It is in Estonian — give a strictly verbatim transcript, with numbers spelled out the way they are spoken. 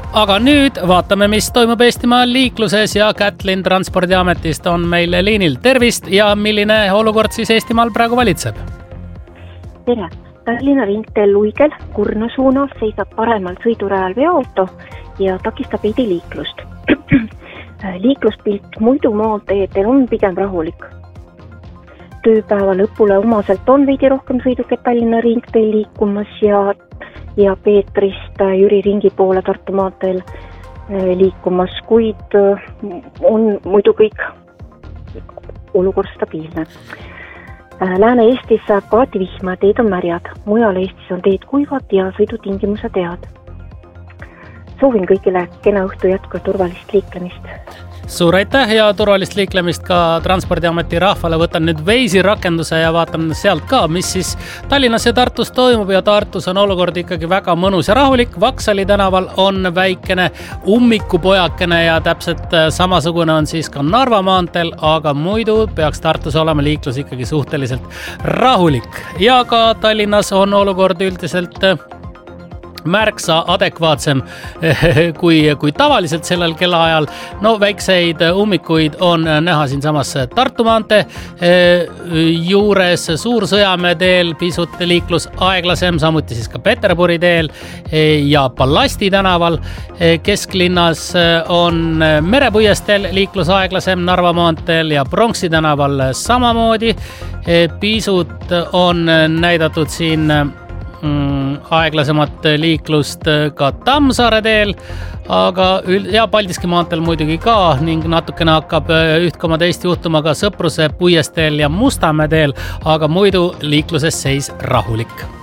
Aga nüüd vaatame, mis toimub Eestimaal liikluses ja Kätlin Transpordiametist on meil liinil. Tervist ja milline olukord siis Eestimaal praegu valitseb? Tere! Tallinna ringteel Luigel Kurna suunas seisab paremal sõidurajal veoauto ja takistab veidi liiklust. Liikluspilt muidu maanteedel on pigem rahulik. Tööpäeva lõpule omaselt on veidi rohkem sõidukeid Tallinna ringteel liikumas ja, ja Peetrist Jüri ringi poole Tartu maanteel liikumas, kuid on muidu kõik olukord stabiilne. Lääne-Eestis saab paati vihma, teed on märjad. Mujal Eestis on teed kuivad ja sõidutingimused head. Soovin kõigile kena õhtu jätku ja turvalist liiklemist. Suur aitäh ja turvalist liiklemist ka Transpordiameti rahvale. Võtan nüüd Veisi rakenduse ja vaatan sealt ka, mis siis Tallinnas ja Tartus toimub ja Tartus on olukord ikkagi väga mõnus ja rahulik. Vaksali tänaval on väikene ummikupojakene ja täpselt samasugune on siis ka Narva maanteel, aga muidu peaks Tartus olema liiklus ikkagi suhteliselt rahulik. Ja ka Tallinnas on olukord üldiselt märksa adekvaatsem kui, kui tavaliselt sellel kellaajal. No väikseid ummikuid on näha siin samas Tartu maantee juures, Suur-Sõjamäe teel pisut liiklus aeglasem, samuti siis ka Peterburi teel ja Ballasti tänaval. Kesklinnas on Merepuiesteel liiklus aeglasem, Narva maanteel ja Pronksi tänaval samamoodi. Pisut on näidatud siin aeglasemat liiklust ka Tammsaare teel, aga ja Paldiski maanteel muidugi ka ning natukene hakkab üht koma teist juhtuma ka Sõpruse Puiesteel ja Mustamäe teel, aga muidu liikluses seis rahulik.